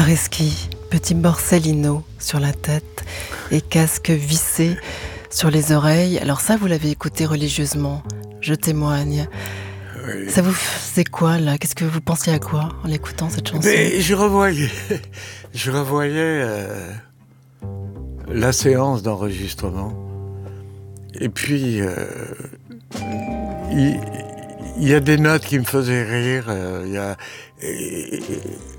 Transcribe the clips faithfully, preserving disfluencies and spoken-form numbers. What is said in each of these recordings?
Areski, petit Borsellino sur la tête et casque vissé sur les oreilles. Alors ça, vous l'avez écouté religieusement, je témoigne. Oui. Ça vous faisait quoi, là? Qu'est-ce que vous pensiez à quoi en écoutant cette chanson? Mais je revoyais, je revoyais euh, la séance d'enregistrement. Et puis, euh, il, il y a des notes qui me faisaient rire. Euh, il y a, et, et,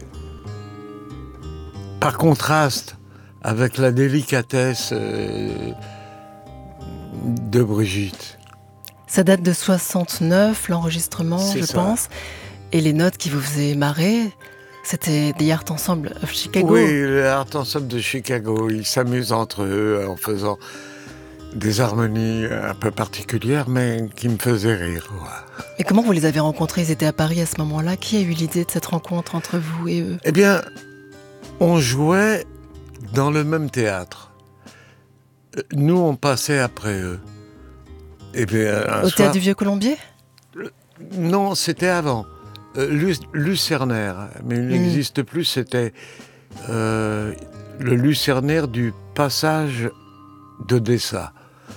par contraste avec la délicatesse euh, de Brigitte. Ça date de soixante-neuf, l'enregistrement, C'est je ça. pense. Et les notes qui vous faisaient marrer, c'était des Art Ensemble of Chicago. Oui, les Art Ensemble de Chicago. Ils s'amusent entre eux en faisant des harmonies un peu particulières, mais qui me faisaient rire. Ouais. Et comment vous les avez rencontrés? Ils étaient à Paris à ce moment-là. Qui a eu l'idée de cette rencontre entre vous et eux? Eh bien, on jouait dans le même théâtre. Nous, on passait après eux. Eh bien, un Au soir... théâtre du Vieux-Colombier? Non, c'était avant. Euh, Lucernaire, mais il n'existe mmh. plus. C'était euh, le Lucernaire du passage d'Odessa.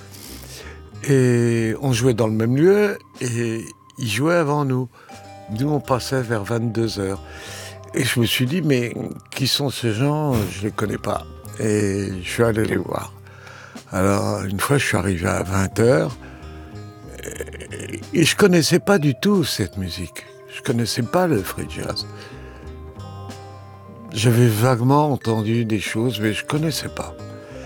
Et on jouait dans le même lieu et ils jouaient avant nous. Nous, on passait vers vingt-deux heures. Et je me suis dit, mais qui sont ces gens? Je ne les connais pas. Et je suis allé les voir. Alors, une fois, je suis arrivé à vingt heures. Et je ne connaissais pas du tout cette musique. Je ne connaissais pas le free jazz. J'avais vaguement entendu des choses, mais je ne connaissais pas.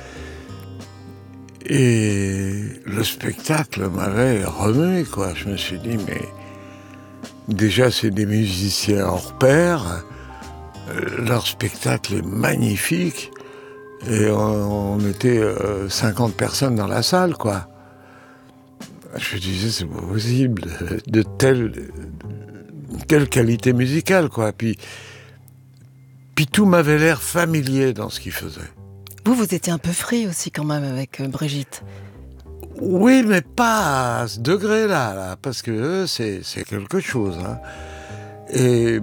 Et le spectacle m'avait remué, quoi. Je me suis dit, mais déjà, c'est des musiciens hors pair. Leur spectacle est magnifique. Et on, on était euh, cinquante personnes dans la salle, quoi. Je me disais, c'est pas possible, de telle, quelle qualité musicale, quoi. Puis, puis tout m'avait l'air familier dans ce qu'ils faisaient. Vous, vous étiez un peu free aussi quand même avec Brigitte. Oui, mais pas à ce degré-là, là, parce que euh, c'est, c'est quelque chose. Hein. Et...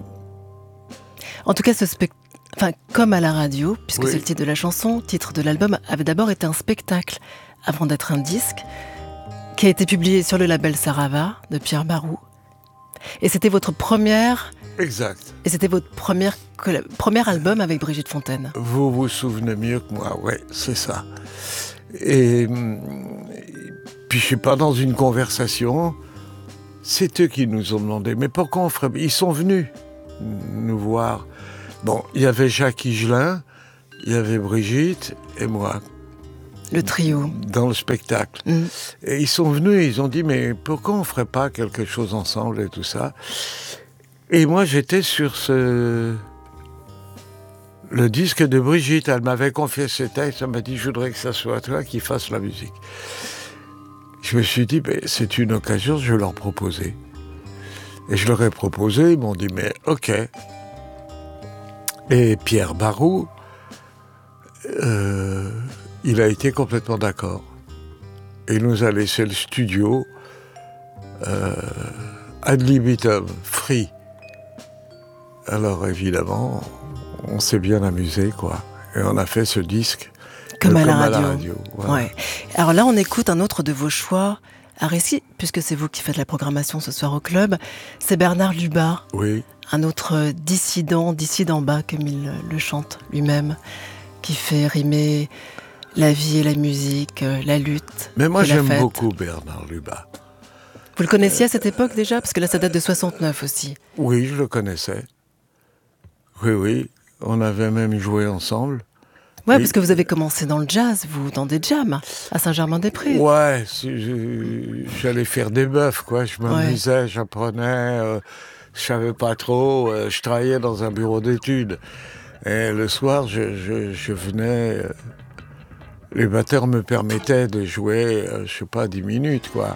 En tout cas, ce spectacle, enfin, comme à la radio, puisque oui. c'est le titre de la chanson, titre de l'album, avait d'abord été un spectacle avant d'être un disque, qui a été publié sur le label Sarava de Pierre Barou. Et c'était votre première... Exact. Et c'était votre première, premier album avec Brigitte Fontaine. Vous vous souvenez mieux que moi, ouais, c'est ça. Et, et puis je sais pas, dans une conversation, c'est eux qui nous ont demandé, mais pourquoi on ferait... Ils sont venus nous voir. Bon, il y avait Jacques Higelin, il y avait Brigitte et moi. Le trio. Dans le spectacle. Mmh. Et ils sont venus et ils ont dit, mais pourquoi on ne ferait pas quelque chose ensemble et tout ça? Et moi, j'étais sur ce... le disque de Brigitte. Elle m'avait confié ses textes. Elle m'a dit, je voudrais que ça soit toi qui fasses la musique. Je me suis dit, mais c'est une occasion, je vais leur proposer. Et je leur ai proposé, ils m'ont dit, mais ok. Et Pierre Barou... Euh... il a été complètement d'accord. Il nous a laissé le studio euh, ad libitum, free. Alors évidemment, on s'est bien amusé, quoi. Et on a fait ce disque comme, à, comme la à la radio. radio. Voilà. Ouais. Alors là, on écoute un autre de vos choix, Areski, puisque c'est vous qui faites la programmation ce soir au club. C'est Bernard Lubat, oui. Un autre dissident, dissident bas, comme il le chante lui-même, qui fait rimer la vie et la musique, la lutte. Mais moi, j'aime beaucoup Bernard Lubat. Vous le connaissiez à cette époque déjà? Parce que là, ça date de soixante-neuf aussi. Oui, je le connaissais. Oui, oui. On avait même joué ensemble. Ouais, oui. Parce que vous avez commencé dans le jazz, vous, dans des jams, à Saint-Germain-des-Prés. Ouais, je, j'allais faire des bœufs, quoi. Je m'amusais, ouais. j'apprenais, euh, je savais pas trop. Euh, je travaillais dans un bureau d'études. Et le soir, je, je, je venais... Euh, les batteurs me permettaient de jouer, euh, je sais pas, dix minutes, quoi.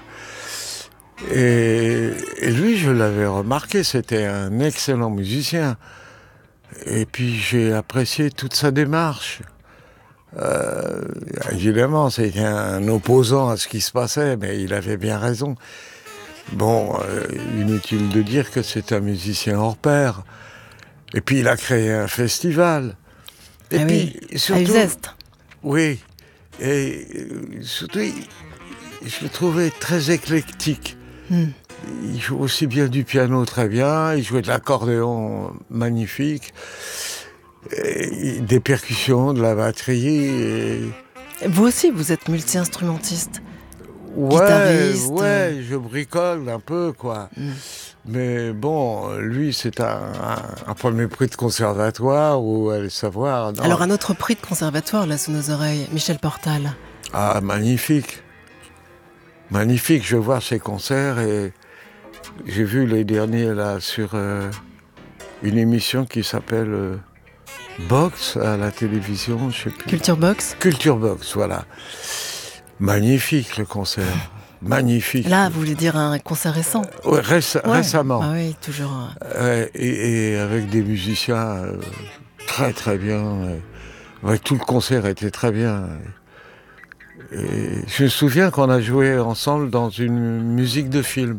Et, et lui, je l'avais remarqué, c'était un excellent musicien. Et puis, j'ai apprécié toute sa démarche. Euh, évidemment, c'était un opposant à ce qui se passait, mais il avait bien raison. Bon, euh, inutile de dire que c'est un musicien hors pair. Et puis il a créé un festival. Et ah puis oui. surtout, à Uzès. oui, et euh, surtout, il- je le trouvais très éclectique. Hmm. Il joue aussi bien du piano très bien, il jouait de l'accordéon magnifique, et des percussions, de la batterie. Et... Vous aussi, vous êtes multi-instrumentiste. Ouais, Guitariste. ouais, je bricole un peu, quoi. Hmm. Mais bon, lui, c'est un, un, un premier prix de conservatoire, ou allez savoir. Non. Alors un autre prix de conservatoire, là, sous nos oreilles, Michel Portal. Ah, magnifique. Magnifique, je vois ses concerts et j'ai vu les derniers là sur euh, une émission qui s'appelle euh, Box à la télévision, je sais plus. Culture Box. Culture Box, voilà. Magnifique le concert. Magnifique. Là, vous voulez dire un concert récent? Ouais, réce- Ouais. Récemment. Ah oui, toujours. Euh, et, et avec des musiciens euh, très très bien. euh, ouais, tout le concert était très bien. Et je me souviens qu'on a joué ensemble dans une musique de film.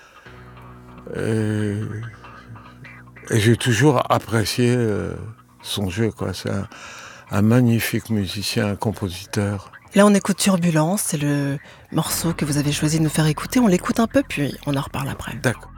Et, et j'ai toujours apprécié euh, son jeu, quoi. C'est un, un magnifique musicien, un compositeur. Là, on écoute Turbulence, c'est le morceau que vous avez choisi de nous faire écouter. On l'écoute un peu, puis on en reparle après. D'accord.